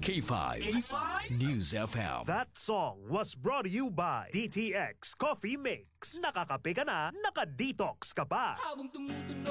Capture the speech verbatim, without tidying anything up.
K five. K five? News F M. That song was brought to you by D T X Coffee Mix. Nakakape ka na, naka-detox ka pa. Habang tumutunog